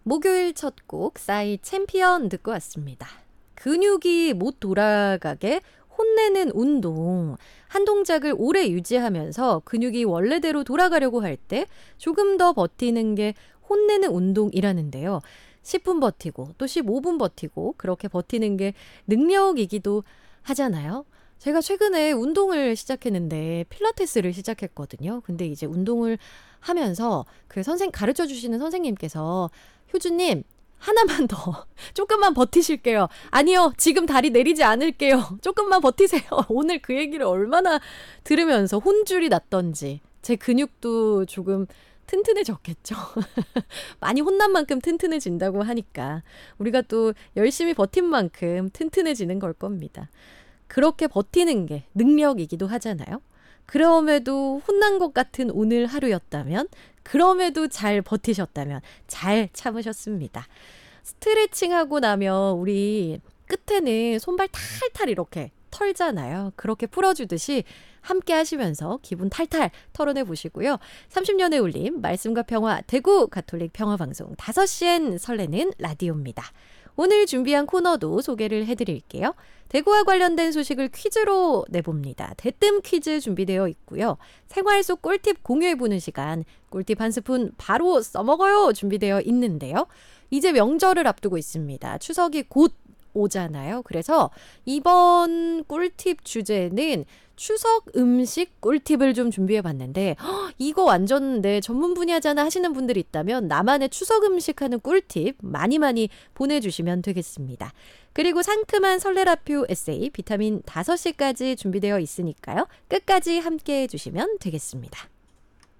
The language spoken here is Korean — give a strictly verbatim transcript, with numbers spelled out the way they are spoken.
목요일 첫 곡 싸이 챔피언 듣고 왔습니다. 근육이 못 돌아가게 혼내는 운동. 한 동작을 오래 유지하면서 근육이 원래대로 돌아가려고 할 때 조금 더 버티는 게 혼내는 운동이라는데요. 십 분 버티고 또 십오 분 버티고 그렇게 버티는 게 능력이기도 하잖아요. 제가 최근에 운동을 시작했는데 필라테스를 시작했거든요. 근데 이제 운동을 하면서 그 선생 가르쳐 주시는 선생님께서 효주님 하나만 더 조금만 버티실게요. 아니요, 지금 다리 내리지 않을게요. 조금만 버티세요. 오늘 그 얘기를 얼마나 들으면서 혼줄이 났던지 제 근육도 조금 튼튼해졌겠죠. 많이 혼난 만큼 튼튼해진다고 하니까 우리가 또 열심히 버틴 만큼 튼튼해지는 걸 겁니다. 그렇게 버티는 게 능력이기도 하잖아요. 그럼에도 혼난 것 같은 오늘 하루였다면, 그럼에도 잘 버티셨다면, 잘 참으셨습니다. 스트레칭하고 나면 우리 끝에는 손발 탈탈 이렇게 털잖아요. 그렇게 풀어주듯이 함께 하시면서 기분 탈탈 털어내 보시고요. 삼십 년의 울림, 말씀과 평화, 대구 가톨릭 평화방송 다섯 시엔 설레는 라디오입니다. 오늘 준비한 코너도 소개를 해드릴게요. 대구와 관련된 소식을 퀴즈로 내봅니다. 대뜸 퀴즈 준비되어 있고요. 생활 속 꿀팁 공유해보는 시간, 꿀팁 한 스푼 바로 써먹어요 준비되어 있는데요. 이제 명절을 앞두고 있습니다. 추석이 곧 오잖아요. 그래서 이번 꿀팁 주제는 추석 음식 꿀팁을 좀 준비해봤는데 허, 이거 완전 내 전문 분야잖아 하시는 분들이 있다면 나만의 추석 음식 하는 꿀팁 많이 많이 보내주시면 되겠습니다. 그리고 상큼한 설레라표 에세이 비타민 다섯 시까지 준비되어 있으니까요. 끝까지 함께해 주시면 되겠습니다.